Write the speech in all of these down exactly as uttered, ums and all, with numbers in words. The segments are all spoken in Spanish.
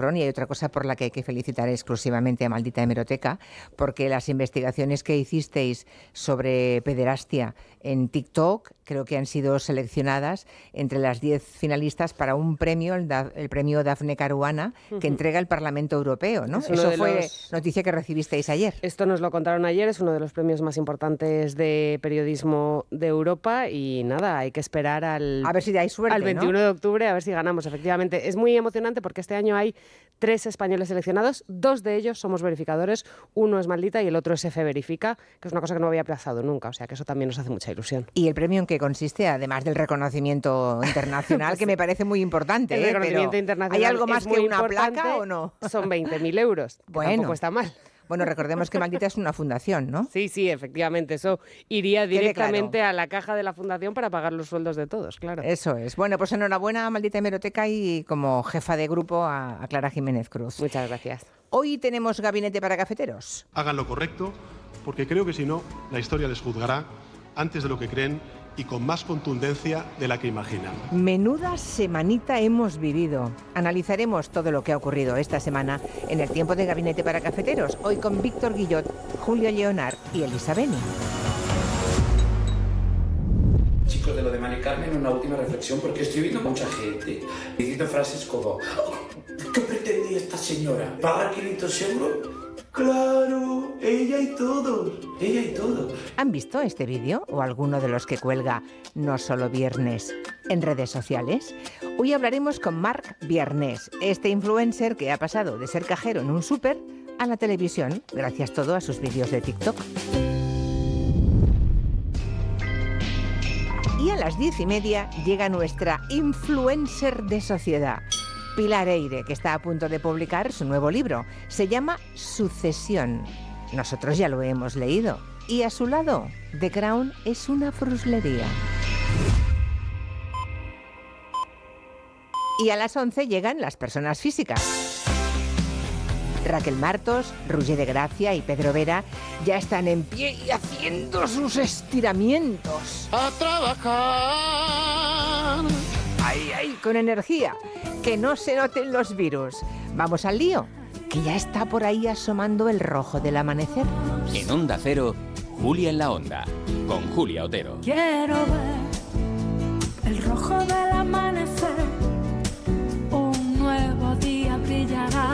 perdón, y hay otra cosa por la que hay que felicitar exclusivamente a Maldita Hemeroteca, porque las investigaciones que hicisteis sobre pederastia en TikTok creo que han sido seleccionadas entre las diez finalistas para un premio, el, da, el premio Dafne Caruana, que uh-huh. entrega el Parlamento Europeo, ¿no? Es Eso fue los... noticia que recibisteis ayer. Esto nos lo contaron ayer, es uno de los premios más importantes de periodismo de Europa y nada, hay que esperar al, a ver si hay suerte, al veintiuno ¿no? de octubre a ver si ganamos, efectivamente. Es muy emocionante porque este año hay tres españoles seleccionados, dos de ellos somos verificadores, uno es Maldita y el otro es F Verifica, que es una cosa que no había plazado nunca, o sea que eso también nos hace mucha ilusión. ¿Y el premio en qué consiste, además del reconocimiento internacional, pues, que me parece muy importante? El ¿eh? reconocimiento Pero internacional ¿hay algo más es que muy una placa o no? Son veinte mil euros, que bueno. tampoco está mal. Bueno, recordemos que Maldita es una fundación, ¿no? Sí, sí, efectivamente. Eso iría directamente claro. a la caja de la fundación para pagar los sueldos de todos, claro. Eso es. Bueno, pues enhorabuena a Maldita Hemeroteca y como jefa de grupo a, a Clara Jiménez Cruz. Muchas gracias. Hoy tenemos gabinete para cafeteros. Hagan lo correcto, porque creo que si no, la historia les juzgará antes de lo que creen y con más contundencia de la que imaginan. Menuda semanita hemos vivido. Analizaremos todo lo que ha ocurrido esta semana en el tiempo de Gabinete para Cafeteros, hoy con Víctor Guillot, Julio Leonard y Elisa Beni. Chicos, de lo de Mari Carmen, una última reflexión, porque estoy viendo mucha gente diciendo frases como ¿qué pretendía esta señora? ¿Pagar quinientos euros? ¡Claro! ¡Ella y todos! ¡Ella y todos! ¿Han visto este vídeo o alguno de los que cuelga No Solo Viernes en redes sociales? Hoy hablaremos con Marc Viernes, este influencer que ha pasado de ser cajero en un súper a la televisión, gracias todo a sus vídeos de TikTok. Y a las diez y media llega nuestra influencer de sociedad, Pilar Eire, que está a punto de publicar su nuevo libro. Se llama Sucesión. Nosotros ya lo hemos leído. Y a su lado, The Crown es una fruslería. Y a las once llegan las personas físicas. Raquel Martos, Roger de Gracia y Pedro Vera ya están en pie y haciendo sus estiramientos. ¡A trabajar! ¡Ay, ay! Con energía. Que no se noten los virus. Vamos al lío, que ya está por ahí asomando el rojo del amanecer. En Onda Cero, Julia en la Onda, con Julia Otero. Quiero ver el rojo del amanecer, un nuevo día brillará,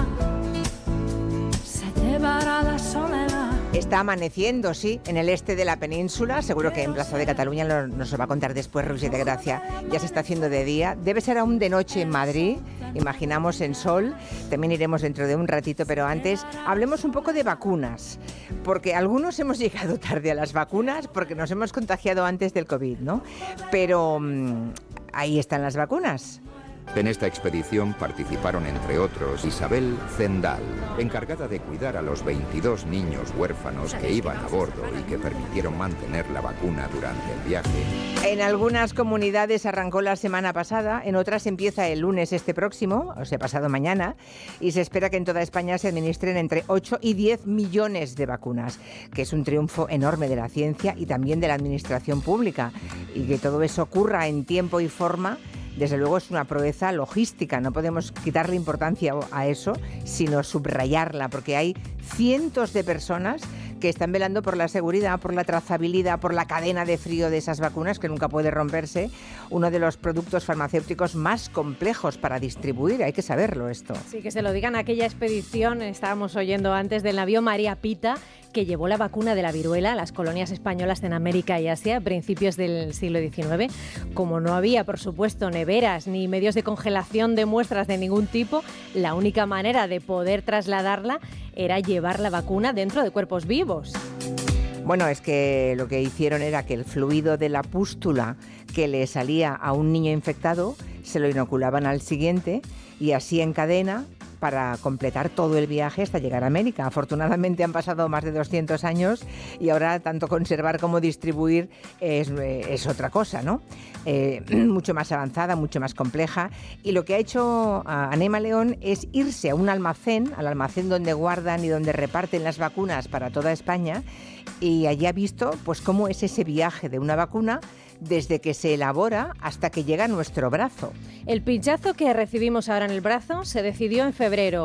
se llevará la soledad. Está amaneciendo, sí, en el este de la península. Seguro que en Plaza de Cataluña lo, nos lo va a contar después Roger de Gracia. Ya se está haciendo de día. Debe ser aún de noche en Madrid. Imaginamos en sol. También iremos dentro de un ratito, pero antes hablemos un poco de vacunas. Porque algunos hemos llegado tarde a las vacunas porque nos hemos contagiado antes del COVID, ¿no? Pero mmm, ahí están las vacunas. En esta expedición participaron, entre otros, Isabel Zendal, encargada de cuidar a los veintidós niños huérfanos que iban a bordo y que permitieron mantener la vacuna durante el viaje. En algunas comunidades arrancó la semana pasada, en otras empieza el lunes este próximo, o sea, pasado mañana, y se espera que en toda España se administren entre ocho y diez millones de vacunas, que es un triunfo enorme de la ciencia y también de la administración pública, y que todo eso ocurra en tiempo y forma. Desde luego es una proeza logística, no podemos quitarle importancia a eso, sino subrayarla, porque hay cientos de personas que están velando por la seguridad, por la trazabilidad, por la cadena de frío de esas vacunas, que nunca puede romperse, uno de los productos farmacéuticos más complejos para distribuir, hay que saberlo esto. Sí, que se lo digan a aquella expedición, estábamos oyendo antes, del navío María Pita, que llevó la vacuna de la viruela a las colonias españolas en América y Asia a principios del siglo diecinueve. Como no había, por supuesto, neveras ni medios de congelación de muestras de ningún tipo, la única manera de poder trasladarla era llevar la vacuna dentro de cuerpos vivos. Bueno, es que lo que hicieron era que el fluido de la pústula que le salía a un niño infectado se lo inoculaban al siguiente y así en cadena para completar todo el viaje hasta llegar a América. Afortunadamente han pasado más de doscientos años y ahora tanto conservar como distribuir es, es otra cosa, ¿no? Eh, mucho más avanzada, mucho más compleja. Y lo que ha hecho Anema León es irse a un almacén, al almacén donde guardan y donde reparten las vacunas para toda España, y allí ha visto pues cómo es ese viaje de una vacuna desde que se elabora hasta que llega a nuestro brazo. El pinchazo que recibimos ahora en el brazo se decidió en febrero.